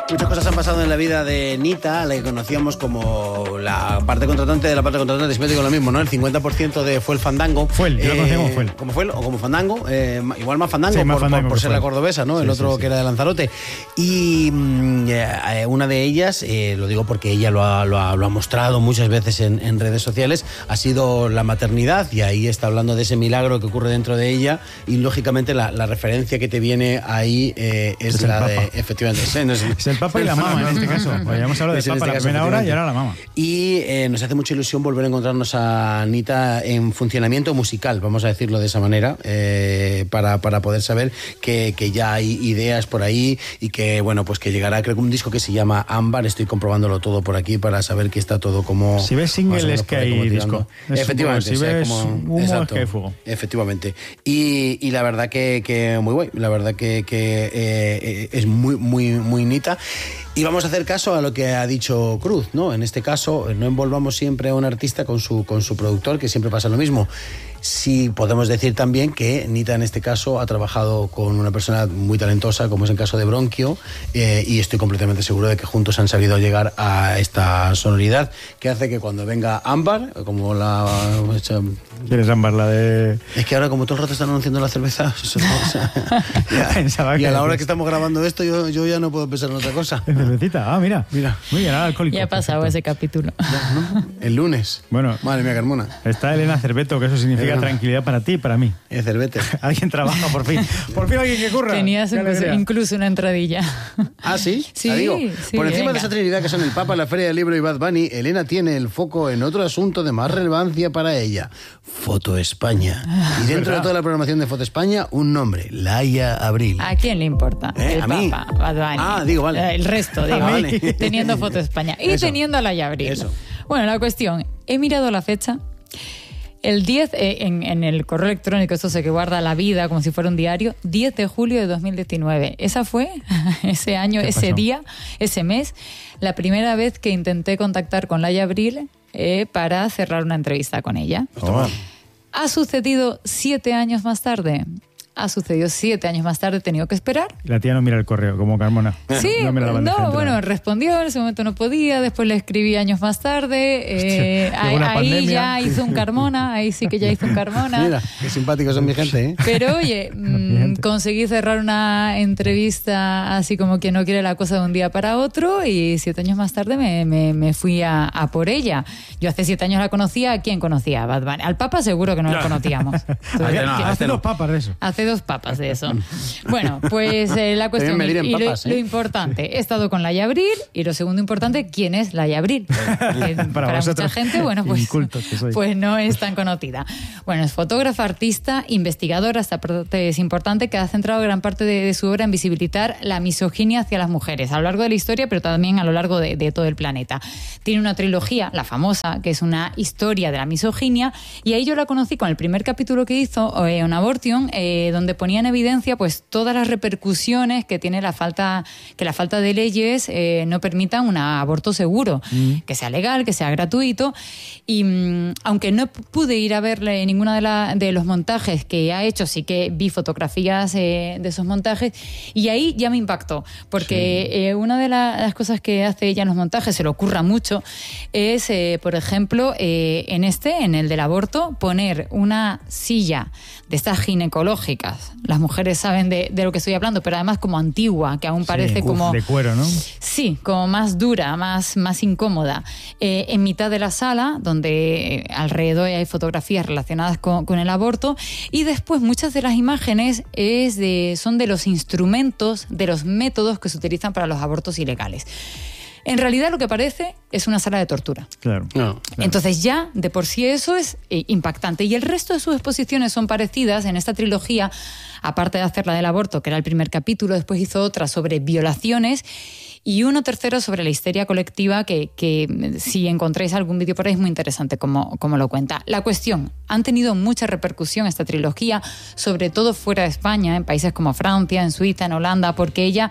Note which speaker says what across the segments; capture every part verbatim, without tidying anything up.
Speaker 1: Muchas cosas han pasado en la vida de Nita, la que conocíamos como la parte contratante de la parte contratante, siempre digo lo mismo, ¿no? El cincuenta por ciento de Fue el Fandango.
Speaker 2: Fue el, yo lo conocía como Fue el.
Speaker 1: Como Fue el, o como Fandango, eh, igual más Fandango,
Speaker 2: sí, más
Speaker 1: por,
Speaker 2: fandango
Speaker 1: por, por ser
Speaker 2: fue.
Speaker 1: la cordobesa, ¿no?
Speaker 2: Sí,
Speaker 1: el otro
Speaker 2: sí, sí.
Speaker 1: que era de Lanzarote. Y mm, eh, una de ellas, eh, lo digo porque ella lo ha, lo ha, lo ha mostrado muchas veces en, en redes sociales, ha sido la maternidad, y ahí está hablando de ese milagro que ocurre dentro de ella, y lógicamente la, la referencia que te viene ahí eh, es,
Speaker 2: es
Speaker 1: la
Speaker 2: de,
Speaker 1: efectivamente, sí, no es,
Speaker 2: es el Papa y la Mama en este caso. Pues ya hemos hablado del Papa la primera hora y ahora la Mama.
Speaker 1: Y eh, nos hace mucha ilusión volver a encontrarnos a Anita en funcionamiento musical, vamos a decirlo de esa manera, eh, para, para poder saber que, que ya hay ideas por ahí y que, bueno, pues que llegará, creo que un disco que se llama Ámbar, estoy comprobándolo todo por aquí para saber que está todo como...
Speaker 2: Si ves single es que hay disco.
Speaker 1: Efectivamente.
Speaker 2: Si ves
Speaker 1: como,
Speaker 2: humo
Speaker 1: exacto,
Speaker 2: es que hay fuego.
Speaker 1: Efectivamente. Y, y la verdad que, que muy guay, la verdad que, que eh, es muy, muy, muy Nita. Y vamos a hacer caso a lo que ha dicho Cruz, ¿no? En este caso, no envolvamos siempre a un artista con su, con su productor, que siempre pasa lo mismo. Sí podemos decir también que Nita en este caso ha trabajado con una persona muy talentosa, como es el caso de Bronquio, eh, y estoy completamente seguro de que juntos han sabido llegar a esta sonoridad que hace que cuando venga Ámbar, como la...
Speaker 2: ¿Quieres Ámbar, la de...?
Speaker 1: Es que ahora como todo el rato están anunciando la cerveza, eso, o sea, ya, y a la hora que estamos grabando esto yo, yo ya no puedo pensar en otra cosa.
Speaker 2: ¿En cervecita? Ah, mira, mira. Muy bien, ahora alcohólico.
Speaker 3: Ya ha pasado
Speaker 2: perfecto.
Speaker 3: ese capítulo.
Speaker 1: Ya, ¿no? El lunes.
Speaker 2: Bueno.
Speaker 1: Madre mía, Carmona.
Speaker 2: Está Elena Cerveto, que eso significa Elena. Tranquilidad para ti y para mí.
Speaker 1: El Cervete.
Speaker 2: Alguien trabaja, por fin. Por fin alguien que curra.
Speaker 3: Tenías incluso, incluso una entradilla.
Speaker 1: ¿Ah, sí?
Speaker 3: Sí,
Speaker 1: la digo.
Speaker 3: sí,
Speaker 1: Por encima
Speaker 3: venga.
Speaker 1: de esa trinidad que son el Papa, la Feria del Libro y Bad Bunny, Elena tiene el foco en otro asunto de más relevancia para ella. Foto España. Y dentro
Speaker 2: ¿verdad?
Speaker 1: de toda la programación de Foto España, un nombre, Laia Abril.
Speaker 3: ¿A quién le importa?
Speaker 1: ¿Eh?
Speaker 3: El
Speaker 1: ¿A mí?
Speaker 3: Papa, Bad Bunny.
Speaker 1: Ah, digo, vale.
Speaker 3: El resto, digo.
Speaker 1: Ah, vale.
Speaker 3: Teniendo Foto España. Y
Speaker 1: Eso.
Speaker 3: teniendo a Laia Abril.
Speaker 1: Eso.
Speaker 3: Bueno, la cuestión, he mirado la fecha. El diez, eh, en, en el correo electrónico, esto se que guarda la vida como si fuera un diario, diez de julio de dos mil diecinueve. Esa fue, ese año, ese
Speaker 2: pasó?
Speaker 3: día, ese mes, la primera vez que intenté contactar con Laia Abril eh, para cerrar una entrevista con ella.
Speaker 2: Oh.
Speaker 3: ¿Ha sucedido siete años más tarde? Ha sucedido siete años más tarde, he tenido que esperar.
Speaker 2: La tía no mira el correo, como Carmona.
Speaker 3: Sí,
Speaker 2: no, mira la bandeja de
Speaker 3: no,
Speaker 2: entrada.
Speaker 3: bueno, respondió, en ese momento no podía, después le escribí años más tarde, eh,
Speaker 2: Hostia,
Speaker 3: ahí,
Speaker 2: llegó una
Speaker 3: ahí
Speaker 2: pandemia.
Speaker 3: ya hizo un Carmona, ahí sí que ya hizo un Carmona.
Speaker 1: Mira, qué simpáticos son mi gente, ¿eh?
Speaker 3: Pero oye, mmm,
Speaker 2: gente.
Speaker 3: conseguí cerrar una entrevista así como que no quiere la cosa de un día para otro y siete años más tarde me, me, me fui a, a por ella. Yo hace siete años la conocía, ¿a quién conocía? A Bad Bunny. Al Papa seguro que no lo conocíamos.
Speaker 2: Había-
Speaker 1: no,
Speaker 2: hace
Speaker 1: este no.
Speaker 2: dos papas de eso.
Speaker 3: Hace dos papas de eso. Bueno, pues eh, la cuestión
Speaker 1: También medir en
Speaker 3: y, y
Speaker 1: papas,
Speaker 3: lo,
Speaker 1: ¿eh?
Speaker 3: lo importante, he estado con Laia Abril y lo segundo importante, ¿quién es Laia Abril? Que
Speaker 2: Para
Speaker 3: para mucha
Speaker 2: vosotros,
Speaker 3: gente, bueno, pues,
Speaker 2: incultos que sois.
Speaker 3: pues no es tan conocida. Bueno, es fotógrafa, artista, investigadora, esta parte es importante, que ha centrado gran parte de, de su obra en visibilizar la misoginia hacia las mujeres a lo largo de la historia, pero también a lo largo de, de todo el planeta. Tiene una trilogía, la famosa, que es una historia de la misoginia, y ahí yo la conocí con el primer capítulo que hizo, eh, On Abortion, eh, donde ponía en evidencia pues todas las repercusiones que tiene la falta, que la falta de leyes eh, no permitan un aborto seguro, mm. que sea legal, que sea gratuito. Y mmm, aunque no pude ir a verle ninguna de, la, de los montajes que ha hecho, sí que vi fotografías eh, de esos montajes y ahí ya me impactó, porque sí. eh, una de la, las cosas que hace ella en los montajes, se le ocurra mucho, es, eh, por ejemplo, eh, en este, en el del aborto, poner una silla de estas ginecológicas. Las mujeres saben de, de lo que estoy hablando, pero además como antigua, que aún parece
Speaker 2: sí,
Speaker 3: como...
Speaker 2: de cuero, ¿no?
Speaker 3: Sí, como más dura, más, más incómoda. Eh, en mitad de la sala, donde alrededor hay fotografías relacionadas con, con el aborto, y después muchas de las imágenes es de, son de los instrumentos, de los métodos que se utilizan para los abortos ilegales. En realidad lo que parece es una sala de tortura.
Speaker 2: Claro.
Speaker 1: No.
Speaker 2: Claro.
Speaker 3: Entonces ya de por sí eso es eh, impactante. Y el resto de sus exposiciones son parecidas en esta trilogía, aparte de hacer la del aborto, que era el primer capítulo, después hizo otra sobre violaciones y uno tercero sobre la histeria colectiva que, que si encontráis algún vídeo por ahí es muy interesante como, como lo cuenta. La cuestión, han tenido mucha repercusión esta trilogía, sobre todo fuera de España, en países como Francia, en Suiza, en Holanda, porque ella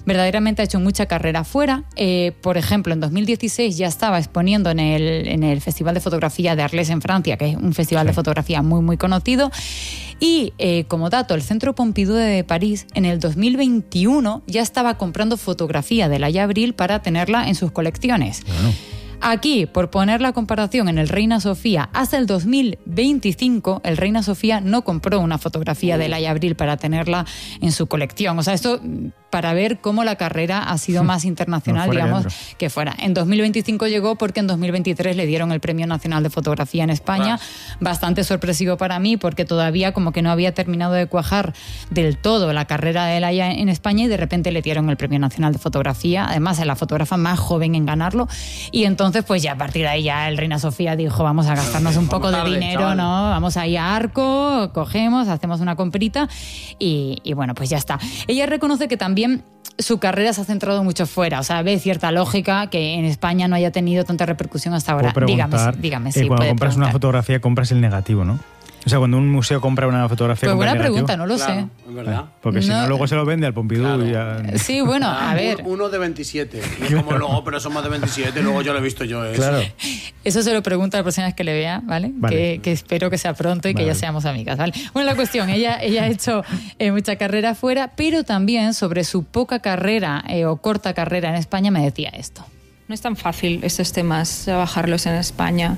Speaker 3: verdaderamente ha hecho mucha carrera fuera. Eh, por ejemplo, en dos mil dieciséis ya estaba exponiendo en el, en el Festival de Fotografía de Arles en Francia, que es un festival sí. de fotografía muy, muy conocido. Y eh, como dato, el Centro Pompidou de París en el dos mil veintiuno ya estaba comprando fotografía de Laia Abril para tenerla en sus colecciones. Bueno. Aquí, por poner la comparación, en el Reina Sofía, hasta el dos mil veinticinco, el Reina Sofía no compró una fotografía de Laia Abril para tenerla en su colección. O sea, esto para ver cómo la carrera ha sido más internacional, no digamos, que, que fuera. En dos mil veinticinco llegó porque en dos mil veintitrés le dieron el Premio Nacional de Fotografía en España. Ah. Bastante sorpresivo para mí, porque todavía como que no había terminado de cuajar del todo la carrera de Laia en España y de repente le dieron el Premio Nacional de Fotografía. Además, es la fotógrafa más joven en ganarlo. Y entonces, pues ya a partir de ahí ya el Reina Sofía dijo, vamos a gastarnos un poco de dinero, chaval. ¿no? Vamos ahí a Arco, cogemos, hacemos una comprita y, y bueno, pues ya está. Ella reconoce que también su carrera se ha centrado mucho fuera, o sea, ve cierta lógica que en España no haya tenido tanta repercusión hasta ahora. Dígame, dígame,
Speaker 2: eh,
Speaker 3: sí,
Speaker 2: cuando compras
Speaker 3: preguntar.
Speaker 2: una fotografía compras el negativo, ¿no? O sea, cuando un museo compra una fotografía...
Speaker 3: Pues buena
Speaker 2: negativo,
Speaker 3: pregunta, no lo
Speaker 1: claro,
Speaker 3: sé.
Speaker 1: Es verdad.
Speaker 2: Porque
Speaker 3: no,
Speaker 2: si no, luego se lo vende al Pompidou
Speaker 1: claro.
Speaker 2: y ya...
Speaker 3: Sí, bueno, a ver...
Speaker 1: Uno de veintisiete. Y como luego, pero son más de veintisiete, luego yo lo he visto yo eso.
Speaker 2: Claro.
Speaker 3: Eso se lo pregunto a la próxima vez que le vea, ¿vale?
Speaker 2: vale.
Speaker 3: Que, que espero que sea pronto y vale. que ya seamos amigas, ¿vale? Bueno, la cuestión, ella, ella ha hecho eh, mucha carrera fuera, pero también sobre su poca carrera eh, o corta carrera en España me decía esto.
Speaker 4: No es tan fácil estos temas trabajarlos en España.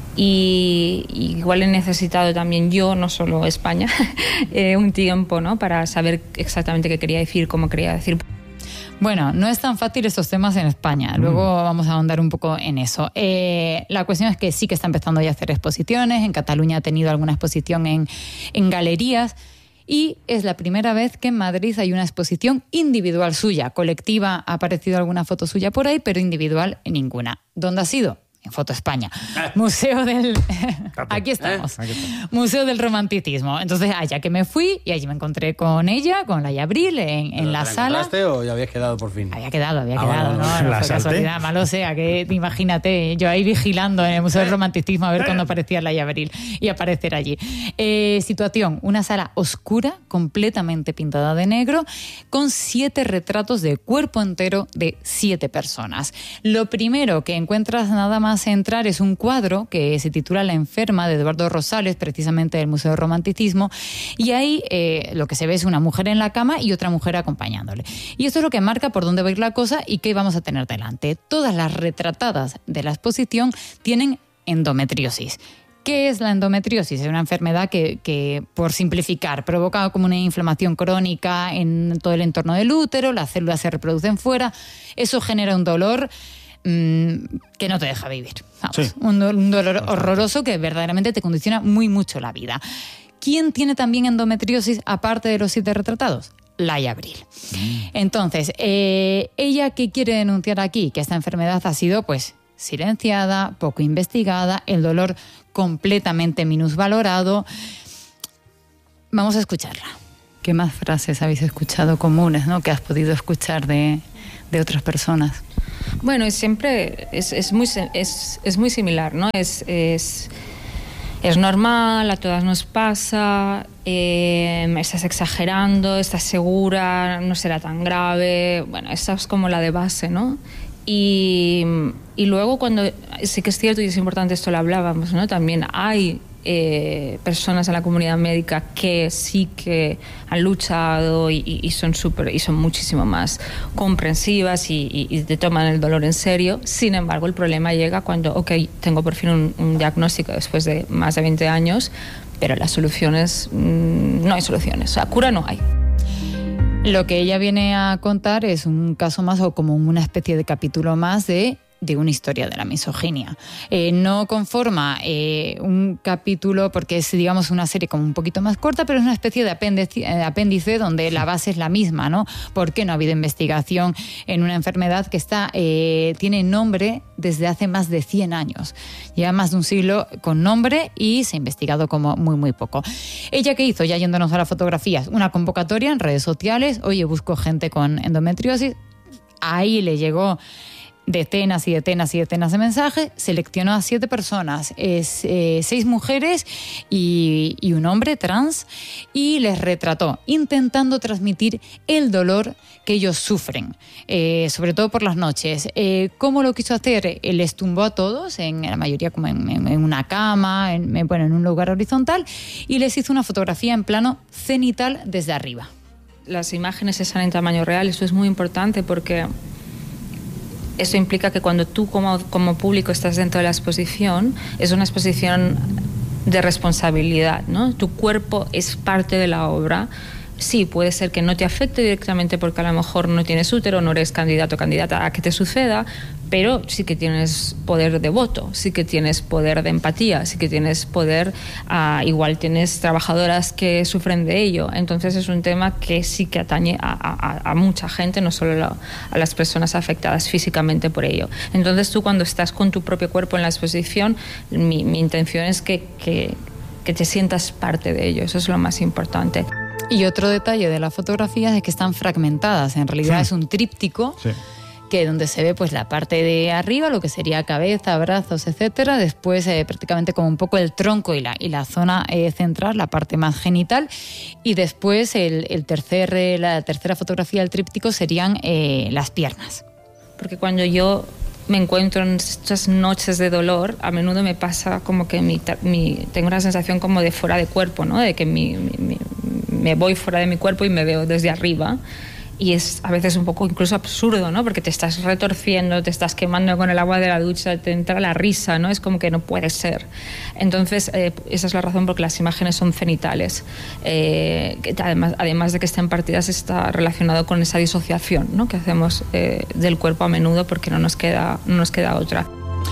Speaker 4: Y, y igual he necesitado también yo, no solo España, eh, un tiempo, ¿no? Para saber exactamente qué quería decir, cómo quería decir.
Speaker 3: Bueno, no es tan fácil estos temas en España. Luego mm. vamos a ahondar un poco en eso. Eh, la cuestión es que sí que está empezando ya a hacer exposiciones. En Cataluña ha tenido alguna exposición en, en galerías. Y es la primera vez que en Madrid hay una exposición individual suya. Colectiva ha aparecido alguna foto suya por ahí, pero individual ninguna. ¿Dónde ha sido? En Foto España. Eh. Museo del... Aquí estamos. Eh. Aquí estamos. Museo del Romanticismo. Entonces, allá que me fui y allí me encontré con ella, con Laia Abril, en, en la, la sala.
Speaker 1: ¿Encontraste o ya habías quedado por fin?
Speaker 3: Había quedado, había
Speaker 1: ah,
Speaker 3: quedado.
Speaker 1: Bueno,
Speaker 3: no, no,
Speaker 2: la
Speaker 3: no fue casualidad, malo sea, que imagínate, yo ahí vigilando en el Museo del Romanticismo a ver cuándo aparecía Laia Abril y aparecer allí. Eh, situación, una sala oscura, completamente pintada de negro, con siete retratos de cuerpo entero de siete personas. Lo primero que encuentras nada más entrar es un cuadro que se titula La enferma, de Eduardo Rosales, precisamente del Museo del Romanticismo, y ahí eh, lo que se ve es una mujer en la cama y otra mujer acompañándole. Y esto es lo que marca por dónde va a ir la cosa y qué vamos a tener delante. Todas las retratadas de la exposición tienen endometriosis. ¿Qué es la endometriosis? Es una enfermedad que, que, por simplificar, provoca como una inflamación crónica en todo el entorno del útero, las células se reproducen fuera, eso genera un dolor que no te deja vivir. Vamos, sí. un, do- un dolor horroroso que verdaderamente te condiciona muy mucho la vida. ¿Quién tiene también endometriosis aparte de los siete retratados? Laia Abril. Mm. Entonces, eh, ¿ella qué quiere denunciar aquí? Que esta enfermedad ha sido, pues, silenciada, poco investigada, el dolor completamente minusvalorado. Vamos a escucharla. ¿Qué más frases habéis escuchado comunes, ¿no? que has podido escuchar de, de otras personas?
Speaker 4: Bueno, siempre es, es, muy, es, es muy similar, ¿no? Es, es, es normal, a todas nos pasa, eh, estás exagerando, estás segura, no será tan grave. Bueno, esa es como la de base, ¿no? Y, y luego cuando, sí que es cierto y es importante, esto lo hablábamos, ¿no? También hay eh, personas en la comunidad médica que sí que han luchado y, y son súper y son muchísimo más comprensivas y, y, y te toman el dolor en serio. Sin embargo, el problema llega cuando, ok, tengo por fin un, un diagnóstico después de más de veinte años, pero las soluciones, mmm, no hay soluciones, o sea, cura no hay.
Speaker 3: Lo que ella viene a contar es un caso más o como una especie de capítulo más de, de una historia de la misoginia. Eh, no conforma eh, un capítulo porque es, digamos, una serie como un poquito más corta, pero es una especie de apéndice, apéndice donde la base es la misma, ¿no? ¿Por qué no ha habido investigación en una enfermedad que está eh, tiene nombre desde hace más de cien años? Lleva más de un siglo con nombre y se ha investigado como muy, muy poco. ¿Ella qué hizo? Ya yéndonos a las fotografías, una convocatoria en redes sociales. Oye, busco gente con endometriosis. Ahí le llegó decenas y decenas y decenas de mensajes, seleccionó a siete personas, es, eh, seis mujeres y, y un hombre trans, y les retrató, intentando transmitir el dolor que ellos sufren, eh, sobre todo por las noches. Eh, ¿Cómo lo quiso hacer? Eh, les tumbó a todos, en la mayoría como en, en, en una cama, en, bueno, en un lugar horizontal, y les hizo una fotografía en plano cenital desde arriba.
Speaker 4: Las imágenes están en tamaño real, eso es muy importante porque eso implica que cuando tú como, como público estás dentro de la exposición, es una exposición de responsabilidad, ¿no? Tu cuerpo es parte de la obra. Sí, puede ser que no te afecte directamente porque a lo mejor no tienes útero, no eres candidato o candidata a que te suceda, pero sí que tienes poder de voto, sí que tienes poder de empatía, sí que tienes poder, uh, igual tienes trabajadoras que sufren de ello. Entonces es un tema que sí que atañe a, a, a mucha gente, no solo a, a las personas afectadas físicamente por ello. Entonces tú cuando estás con tu propio cuerpo en la exposición, mi, mi intención es que, que, que te sientas parte de ello, eso es lo más importante.
Speaker 3: Y otro detalle de las fotografías es que están fragmentadas. En realidad sí. Es un tríptico sí. que donde se ve pues la parte de arriba, lo que sería cabeza, brazos, etcétera. Después eh, prácticamente como un poco el tronco y la, y la zona eh, central, la parte más genital. Y después el, el tercer, eh, la tercera fotografía del tríptico serían eh, las piernas.
Speaker 4: Porque cuando yo me encuentro en estas noches de dolor, a menudo me pasa como que mi, mi, tengo una sensación como de fuera de cuerpo, ¿no? De que mi, mi, me voy fuera de mi cuerpo y me veo desde arriba. Y es a veces un poco incluso absurdo, ¿no? Porque te estás retorciendo, te estás quemando con el agua de la ducha, te entra la risa, ¿no? Es como que no puede ser. Entonces, eh, esa es la razón por la que las imágenes son cenitales. Eh, que además, además de que estén partidas, está relacionado con esa disociación, ¿no? Que hacemos eh, del cuerpo a menudo porque no nos queda, no nos queda otra.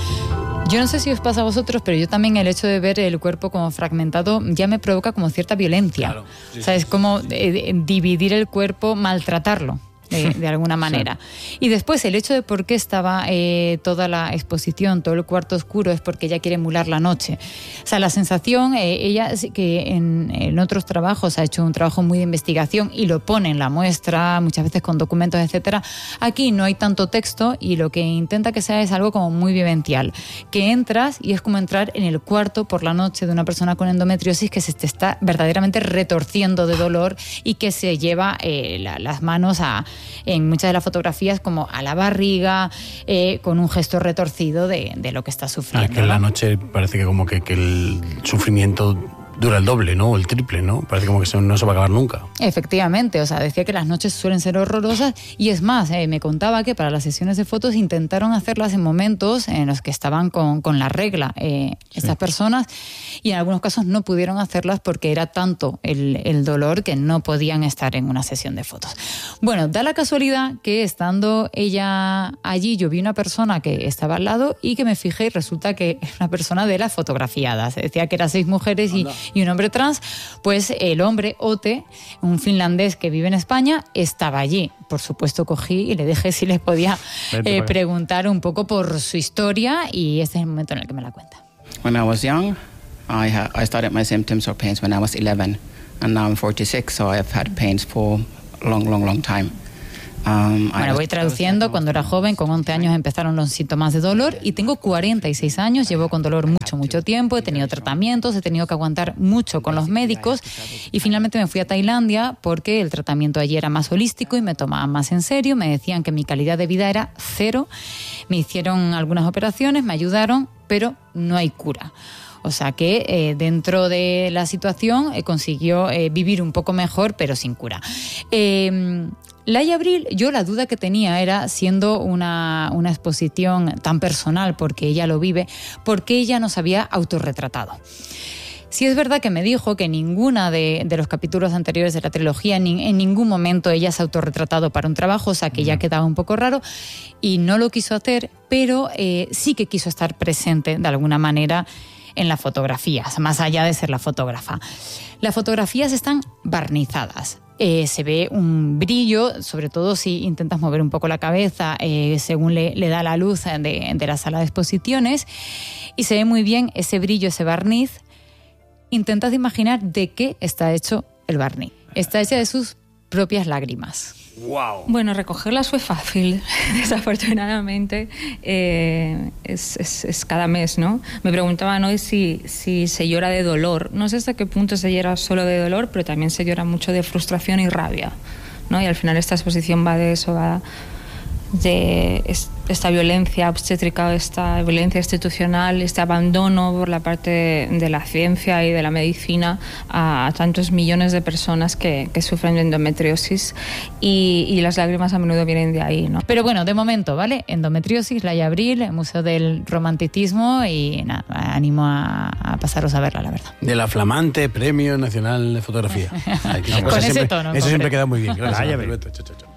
Speaker 3: Yo no sé si os pasa a vosotros, pero yo también el hecho de ver el cuerpo como fragmentado ya me provoca como cierta violencia. Claro, sí, o sea, es como eh, dividir el cuerpo, maltratarlo. De, de alguna manera. Sí. Y después el hecho de por qué estaba eh, toda la exposición, todo el cuarto oscuro, es porque ella quiere emular la noche. O sea, la sensación, eh, ella que en, en otros trabajos ha hecho un trabajo muy de investigación y lo pone en la muestra, muchas veces con documentos, etcétera. Aquí no hay tanto texto y lo que intenta que sea es algo como muy vivencial. Que entras y es como entrar en el cuarto por la noche de una persona con endometriosis que se te está verdaderamente retorciendo de dolor y que se lleva eh, la, las manos a en muchas de las fotografías como a la barriga, eh, con un gesto retorcido de, de lo que está sufriendo.
Speaker 1: Ah, que en la noche parece que como que, que el sufrimiento dura el doble, ¿no? O el triple, ¿no? Parece como que eso no se va a acabar nunca.
Speaker 3: Efectivamente, o sea, decía que las noches suelen ser horrorosas y es más, eh, me contaba que para las sesiones de fotos intentaron hacerlas en momentos en los que estaban con, con la regla eh, sí. estas personas y en algunos casos no pudieron hacerlas porque era tanto el, el dolor que no podían estar en una sesión de fotos. Bueno, da la casualidad que estando ella allí yo vi una persona que estaba al lado y que me fijé y resulta que es una persona de las fotografiadas. Decía que eran seis mujeres y y un hombre trans, pues el hombre, Ote, un finlandés que vive en España, estaba allí. Por supuesto cogí y le dije si les podía eh, preguntar un poco por su historia y este es el momento en el que me la cuenta.
Speaker 5: When I was young, I, ha- I started my symptoms or pains when I was eleven and now I'm forty-six, so I've had pains for a long, long, long time. Um,
Speaker 3: bueno, voy traduciendo. Cuando era joven, con once años empezaron los síntomas de dolor y tengo cuarenta y seis años, llevo con dolor mucho, mucho tiempo, he tenido tratamientos, he tenido que aguantar mucho con los médicos y finalmente me fui a Tailandia porque el tratamiento allí era más holístico y me tomaban más en serio, me decían que mi calidad de vida era cero, me hicieron algunas operaciones, me ayudaron, pero no hay cura. O sea que eh, dentro de la situación eh, consiguió eh, vivir un poco mejor, pero sin cura. Eh, Laia Abril, yo la duda que tenía era, siendo una, una exposición tan personal, porque ella lo vive, ¿por qué ella nos había autorretratado? Sí es verdad que me dijo que ninguna de, de los capítulos anteriores de la trilogía, ni, en ningún momento ella se ha autorretratado para un trabajo, o sea que ya quedaba un poco raro y no lo quiso hacer, pero eh, sí que quiso estar presente de alguna manera en las fotografías, más allá de ser la fotógrafa. Las fotografías están barnizadas. Eh, se ve un brillo, sobre todo si intentas mover un poco la cabeza eh, según le, le da la luz de, de la sala de exposiciones, y se ve muy bien ese brillo, ese barniz. Intentas imaginar de qué está hecho el barniz. Está hecha de sus propias lágrimas.
Speaker 1: Wow.
Speaker 4: Bueno, recogerlas fue fácil, desafortunadamente. Eh, es, es, es cada mes, ¿no? Me preguntaban hoy si, si se llora de dolor. No sé hasta qué punto se llora solo de dolor, pero también se llora mucho de frustración y rabia, ¿no? Y al final esta exposición va de eso, va de esta violencia obstétrica, esta violencia institucional, este abandono por la parte de la ciencia y de la medicina a, a tantos millones de personas que, que sufren de endometriosis y, y las lágrimas a menudo vienen de ahí, ¿no?
Speaker 3: Pero bueno, de momento, ¿vale? Endometriosis, Laia Abril, el Museo del Romanticismo y nada, animo a, a pasaros a verla, la verdad.
Speaker 1: De la flamante Premio Nacional de Fotografía. Ay,
Speaker 3: Con ese
Speaker 1: siempre,
Speaker 3: tono.
Speaker 1: Eso siempre
Speaker 3: concreto.
Speaker 1: queda muy bien. Gracias.
Speaker 2: Laia Abril.
Speaker 1: Chao, chao, chao.